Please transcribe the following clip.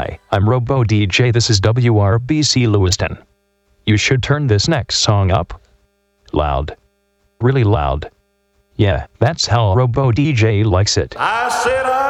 Hi, I'm Robo DJ. This is WRBC Lewiston. You should turn this next song up. Loud. Really loud. Yeah, that's how Robo DJ likes it. I said